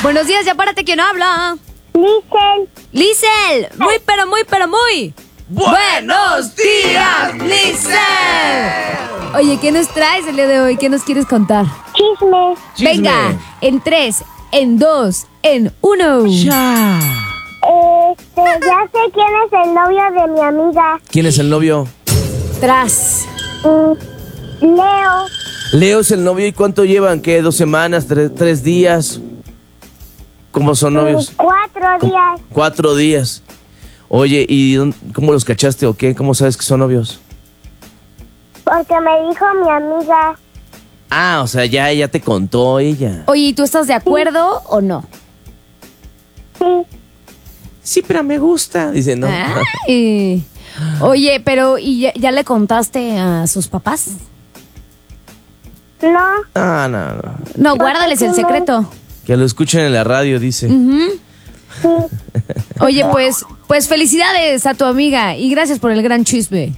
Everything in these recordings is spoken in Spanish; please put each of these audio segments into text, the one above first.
Buenos días, ya párate, ¿quién habla? Lisel. Lisel, muy pero muy ¡buenos días, Lisel! Oye, ¿qué nos traes el día de hoy? ¿Qué nos quieres contar? Chisme. Venga, en 3, en 2, en 1. Ya. Ya sé quién es el novio de mi amiga. ¿Quién es el novio? Tras. Leo. Leo es el novio. ¿Y cuánto llevan? ¿Qué? ¿2 semanas? ¿3 días? ¿Cómo son novios? 4 días. 4 días. Oye, ¿y cómo los cachaste o qué? ¿Cómo sabes que son novios? Porque me dijo mi amiga. Ah, o sea, ya te contó ella. Oye, ¿y tú estás de acuerdo o no? Sí. Sí, pero me gusta. Dice, no. Ay. Oye, pero ¿y ya le contaste a sus papás? No. Ah, no. No, guárdales el secreto. Que lo escuchen en la radio, dice. Sí. Oye, pues felicidades a tu amiga y gracias por el gran chisme.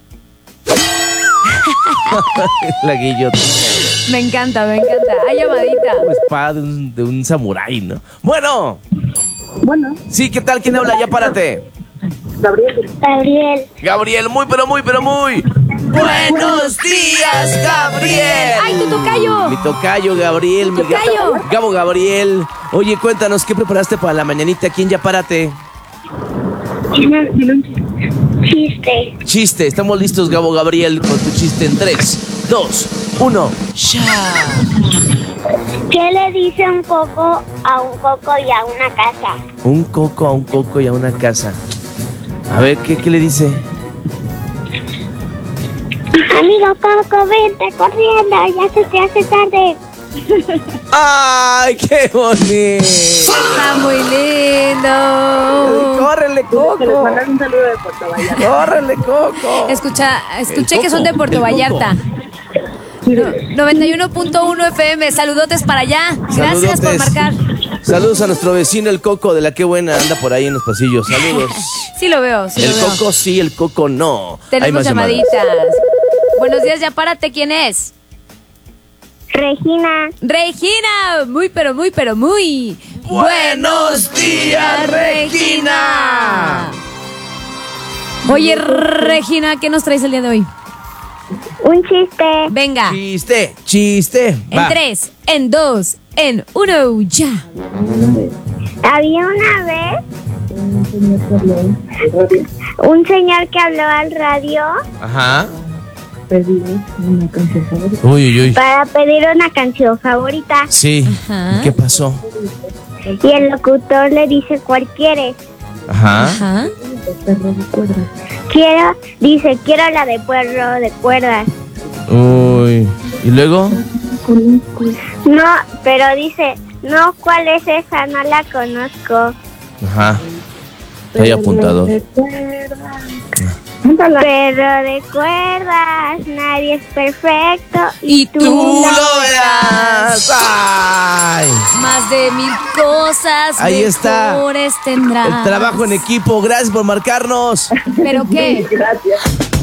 La guillota. Me encanta. Hay llamadita. Una espada de un samurái, ¿no? Bueno. Sí, ¿qué tal? ¿Quién habla? Ya párate. Gabriel. Gabriel, muy. ¡Buenos días, Gabriel! ¡Ay, tu tocayo! Mi tocayo, Gabriel. Mi Tocayo. Gabo Gabriel. Oye, cuéntanos, ¿qué preparaste para la mañanita? ¿Quién ya párate? Chiste. Chiste, estamos listos, Gabo Gabriel, con tu chiste en 3, 2, 1. ¡Ya! ¿Qué le dice un coco a un coco y a una casa? Un coco a un coco y a una casa. A ver, ¿qué le dice? Amigo Coco, vente corriendo, ya se te hace tarde. ¡Ay, qué bonito! Está muy lindo. ¡Córrele, Coco! Les mandan un saludo de Puerto Vallarta. ¡Córrele, Coco! Escuché que son de Puerto Vallarta. 91.1 FM, saludotes para allá. Gracias por Saludotes. marcar. Saludos a nuestro vecino, el Coco, de la Qué Buena, anda por ahí en los pasillos. Saludos. Sí lo veo, sí El lo veo. Coco sí, el Coco no. Hay Tenemos más llamadas. llamaditas. Buenos días, ya párate, ¿quién es? Regina. Regina, muy. ¡Buenos días, Regina! Oye, Regina, ¿qué nos traes el día de hoy? Un chiste. Venga, Chiste. en Va. 3, en 2, en 1, ya. Había una vez un señor que habló al radio Ajá. Pedimos una canción favorita. Uy. para pedir una canción favorita. Sí. Ajá. ¿Y qué pasó? Y el locutor le dice, ¿cuál quieres? Ajá. Ajá. Perro de cuerdas. Quiero la de perro de cuerdas. Uy. ¿Y luego? No, pero dice, no, ¿cuál es esa? No la conozco. Ajá. Hay apuntado. Perro de cuerdas, nadie es perfecto. Y tú ¡Tú lo verás! ¡Ay! Más de 1000 cosas Ahí está. mejores tendrás. El trabajo en equipo. Gracias por marcarnos. ¿Pero qué? Gracias.